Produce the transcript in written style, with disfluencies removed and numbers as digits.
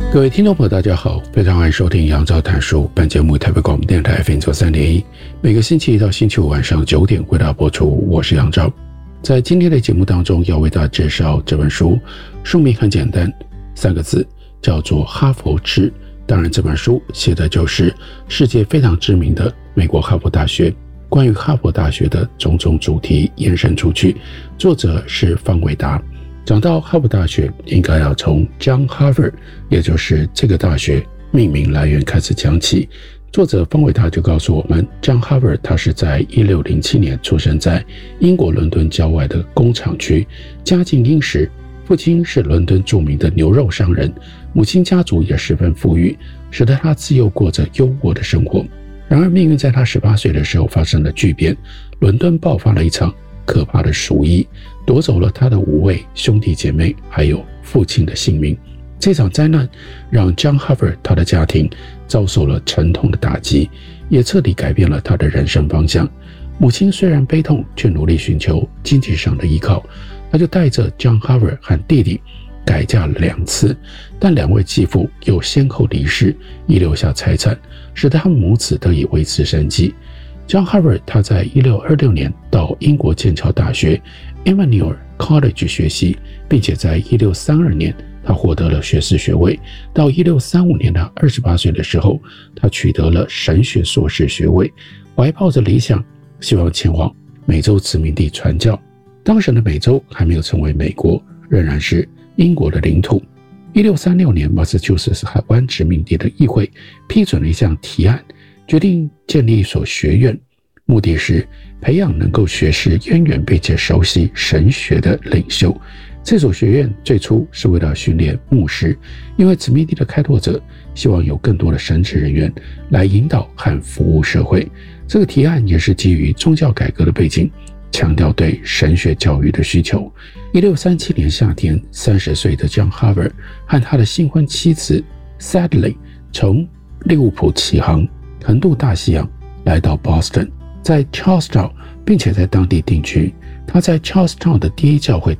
各位听众朋友大家好，非常欢迎收听杨照谈书。本节目台北广播电台 FM 93.1，每个星期一到星期五晚上9点为大家播出。我是杨照。在今天的节目当中要为大家介绍这本书，书名很简单，3个字，叫做《哈佛志》。当然这本书写的就是世界非常知名的美国哈佛大学，关于哈佛大学的种种主题延伸出去。作者是方伟达。讲到哈佛大学，应该要从 John Harvard， 也就是这个大学命名来源开始讲起。作者方伟达就告诉我们， John Harvard 他是在1607年出生在英国伦敦郊外的工厂区，家境殷实，父亲是伦敦著名的牛肉商人，母亲家族也十分富裕，使得他自幼过着优渥的生活。然而命运在他18岁的时候发生了巨变，伦敦爆发了一场可怕的鼠疫，夺走了他的5位兄弟姐妹还有父亲的性命。这场灾难让 John Harvard 他的家庭遭受了沉痛的打击，也彻底改变了他的人生方向。母亲虽然悲痛，却努力寻求经济上的依靠，他就带着 John Harvard 和弟弟改嫁了2次，但2位继父又先后离世，遗留下财产，使得他们母子得以维持生计。John Harvard 他在1626年到英国剑桥大学 Emmanuel College 学习，并且在1632年他获得了学士学位。到1635年他28岁的时候，他取得了神学硕士学位，怀抱着理想，希望前往美洲殖民地传教。当时的美洲还没有成为美国，仍然是英国的领土。1636年马萨诸塞州海湾殖民地的议会批准了一项提案，决定建立一所学院，目的是培养能够学识渊源并且熟悉神学的领袖。这所学院最初是为了训练牧师，因为殖民地的开拓者希望有更多的神职人员来引导和服务社会。这个提案也是基于宗教改革的背景，强调对神学教育的需求。1637年夏天，30岁的 John Harvard 和他的新婚妻子 Sadly 从利物浦起航，横渡大西洋来到 Boston， 在 Charlestown 并且在当地定居。他在 Charlestown 的第一教会